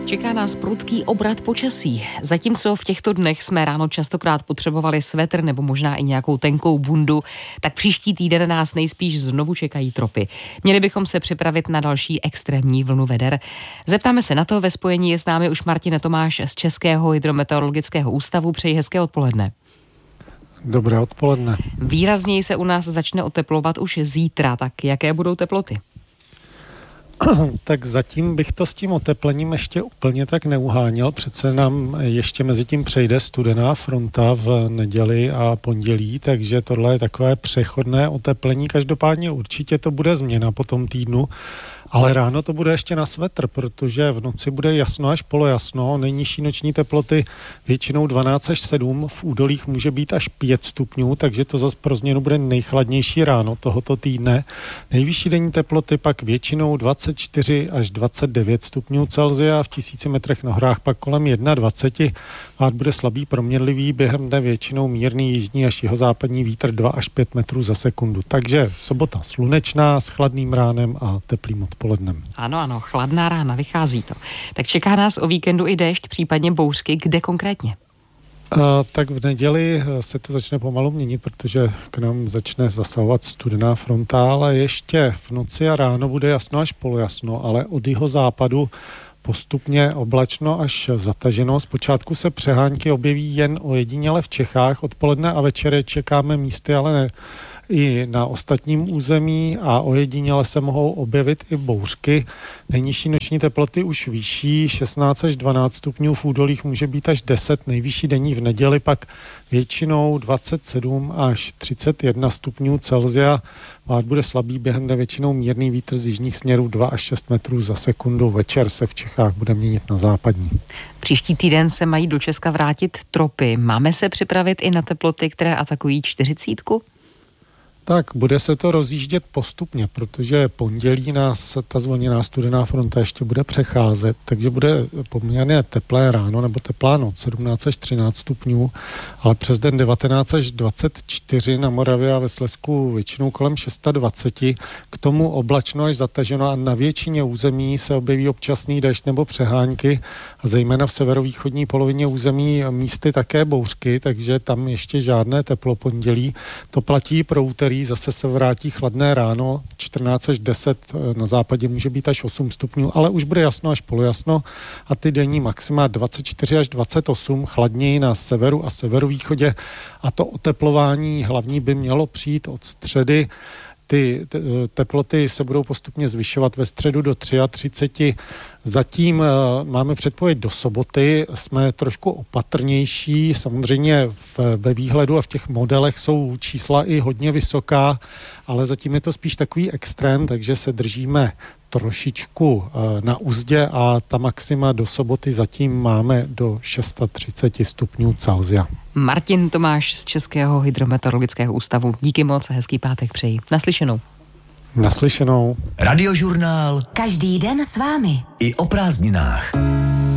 Čeká nás prudký obrat počasí. Zatímco v těchto dnech jsme ráno častokrát potřebovali svetr nebo možná i nějakou tenkou bundu, tak příští týden nás nejspíš znovu čekají tropy. Měli bychom se připravit na další extrémní vlnu veder. Zeptáme se na to, ve spojení je s námi už Martin Tomáš z Českého hydrometeorologického ústavu. Přeji hezké odpoledne. Dobré odpoledne. Výrazněji se u nás začne oteplovat už zítra, tak jaké budou teploty? Tak zatím bych to s tím oteplením ještě úplně tak neuháněl. Přece nám ještě mezi tím přejde studená fronta v neděli a pondělí, takže tohle je takové přechodné oteplení. Každopádně určitě to bude změna po tom týdnu, ale ráno to bude ještě na svetr, protože v noci bude jasno až polojasno. Nejnižší noční teploty většinou 12 až 7, v údolích může být až 5 stupňů, takže to zase pro změnu bude nejchladnější ráno tohoto týdne. Nejvyšší denní teploty pak většinou 24 až 29 stupňů Celsia, v 1000 metrech na horách pak kolem 21 a bude slabý proměnlivý, během dne většinou mírný jižní až jihozápadní vítr 2 až 5 metrů za sekundu. Takže sobota slunečná s chladným ránem a teplým odpolednem. Ano, chladná rána, vychází to. Tak čeká nás o víkendu i déšť, případně bouřky, kde konkrétně? Tak v neděli se to začne pomalu měnit, protože k nám začne zasahovat studená fronta, ale ještě v noci a ráno bude jasno až polojasno, ale od jihozápadu postupně oblačno až zataženo. Zpočátku se přehánky objeví jen ojediněle v Čechách. Odpoledne a večer čekáme místy, ale ne i na ostatním území a ojediněle se mohou objevit i bouřky. Nejnižší noční teploty už vyšší, 16 až 12 stupňů, v údolích může být až 10, nejvyšší denní v neděli pak většinou 27 až 31 stupňů Celsia. Vád bude slabý, během dne většinou mírný vítr z jižních směrů 2 až 6 metrů za sekundu. Večer se v Čechách bude měnit na západní. Příští týden se mají do Česka vrátit tropy. Máme se připravit i na teploty, které atakují 40? Tak, bude se to rozjíždět postupně, protože pondělí nás ta zvlněná studená fronta ještě bude přecházet, takže bude poměrně teplé ráno nebo teplá noc, 17 až 13 stupňů, ale přes den 19 až 24 na Moravě a ve Slezsku většinou kolem 26, k tomu oblačno až zataženo a na většině území se objeví občasný déšť nebo přehánky a zejména v severovýchodní polovině území místy také bouřky, takže tam ještě žádné teplo pondělí. To platí pro úterý, zase se vrátí chladné ráno, 14 až 10, na západě může být až 8 stupňů, ale už bude jasno až polojasno a ty denní maxima 24 až 28, chladněji na severu a severovýchodě a to oteplování hlavní by mělo přijít od středy. Ty teploty se budou postupně zvyšovat ve středu do 33. Zatím máme předpověď do soboty, jsme trošku opatrnější, samozřejmě ve výhledu a v těch modelech jsou čísla i hodně vysoká, ale zatím je to spíš takový extrém, takže se držíme trošičku na uzdě a ta maxima do soboty zatím máme do 36 stupňů Celsia. Martin Tomáš z Českého hydrometeorologického ústavu. Díky moc a hezký pátek přeji. Naslyšenou. Naslyšenou. Radiožurnál. Každý den s vámi. I o prázdninách.